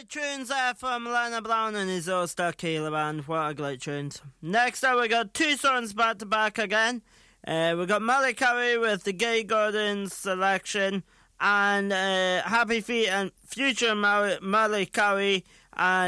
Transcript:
great tunes there from Lena Brown and his All-Star Keeler Band. What a great tunes. Next up, we got two songs back to back again. We got Molly Curry with the Gay Gordon selection, and Happy Feet and future Molly Curry and